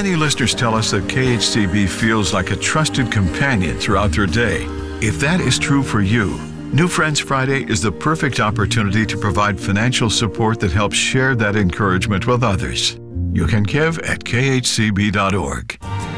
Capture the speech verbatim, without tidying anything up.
Many listeners tell us that K H C B feels like a trusted companion throughout their day. If that is true for you, New Friends Friday is the perfect opportunity to provide financial support that helps share that encouragement with others. You can give at k h c b dot org.